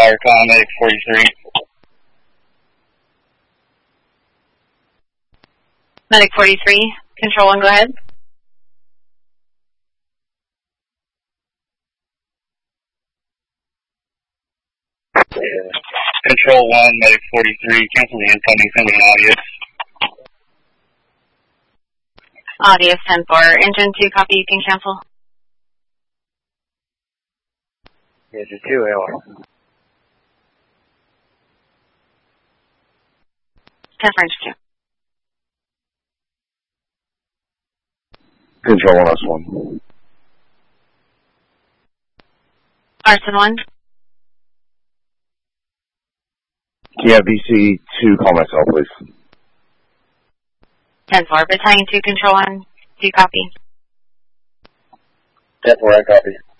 Firecon, Medic 43. Medic 43, Control 1, go ahead. Control 1, Medic 43, cancel the incoming, send me an audio. Audio 10-4, Engine 2, copy, you can cancel. Engine 2, AOR. 10 for Engine 2. Control 1, S1. Arson 1. Can you have BC2 call my cell, please? 10-4, Battalion 2, Control 1, do you copy? 10-4, I copy.